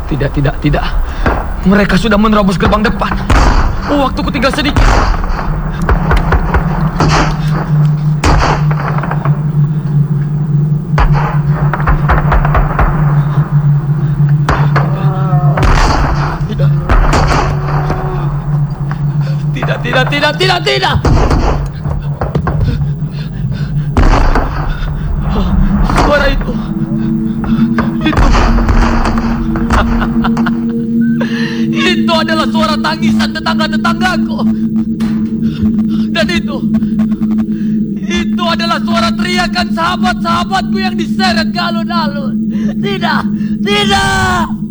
Tidak, tidak, tidak. Mereka sudah menerobos gerbang depan. Waktuku tinggal sedikit. Tidak. Suara itu. Itu adalah suara tangisan tetangga-tetanggaku. Dan itu adalah suara teriakan sahabat-sahabatku yang diseret ke alun-alun. Tidak.